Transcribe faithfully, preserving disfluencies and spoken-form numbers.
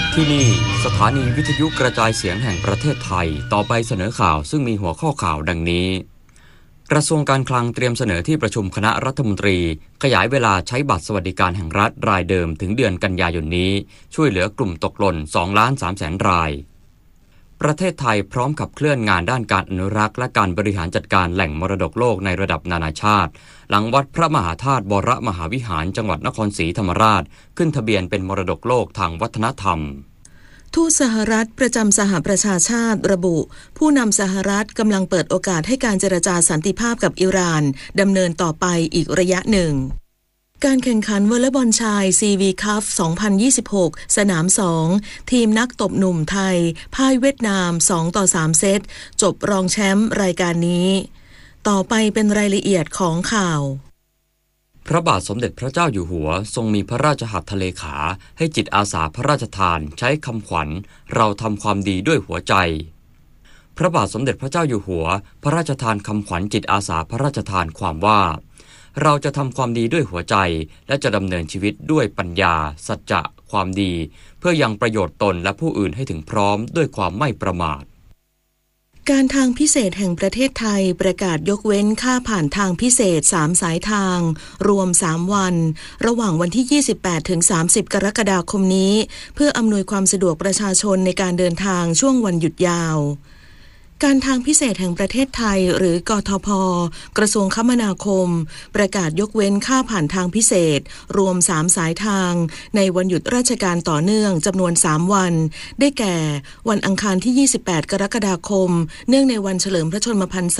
ที่นี่สถานีวิทยุกระจายเสียงแห่งประเทศไทยต่อไปเสนอข่าวซึ่งมีหัวข้อข่าวดังนี้กระทรวงการคลังเตรียมเสนอที่ประชุมคณะรัฐมนตรีขยายเวลาใช้บัตรสวัสดิการแห่งรัฐรายเดิมถึงเดือนกันยายนนี้ช่วยเหลือกลุ่มตกหล่น สองล้านสามแสน รายประเทศไทยพร้อมขับเคลื่อนงานด้านการอนุรักษ์และการบริหารจัดการแหล่งมรดกโลกในระดับนานาชาติหลังวัดพระมหาธาตุวรมหาวิหารจังหวัดนครศรีธรรมราชขึ้นทะเบียนเป็นมรดกโลกทางวัฒนธรรมทูตสหรัฐประจำสหประชาชาติระบุผู้นำสหรัฐกำลังเปิดโอกาสให้การเจรจาสันติภาพกับอิหร่านดำเนินต่อไปอีกระยะหนึ่งการแข่งขันวอลเลย์บอลชาย ซี วี คัพ สองพันยี่สิบหก สนามสองทีมนักตบหนุ่มไทยพ่ายเวียดนาม สองต่อสาม เซตจบรองแชมป์รายการนี้ต่อไปเป็นรายละเอียดของข่าวพระบาทสมเด็จพระเจ้าอยู่หัวทรงมีพระราชหัตถเลขาให้จิตอาสาพระราชทานใช้คำขวัญเราทำความดีด้วยหัวใจพระบาทสมเด็จพระเจ้าอยู่หัวพระราชทานคำขวัญจิตอาสาพระราชทานความว่าเราจะทำความดีด้วยหัวใจและจะดำเนินชีวิตด้วยปัญญาสัจจะความดีเพื่อยังประโยชน์ตนและผู้อื่นให้ถึงพร้อมด้วยความไม่ประมาทการทางพิเศษแห่งประเทศไทยประกาศยกเว้นค่าผ่านทางพิเศษสามสายทางรวมสามวันระหว่างวันที่ยี่สิบแปดถึงสามสิบกรกฎาคมนี้เพื่ออำนวยความสะดวกประชาชนในการเดินทางช่วงวันหยุดยาวการทางพิเศษแห่งประเทศไทยหรือกทพ.กระทรวงคมนาคมประกาศยกเว้นค่าผ่านทางพิเศษรวมสามสายทางในวันหยุดราชการต่อเนื่องจำนวนสามวันได้แก่วันอังคารที่ยี่สิบแปดกรกฎาคมเนื่องในวันเฉลิมพระชนมพรรษา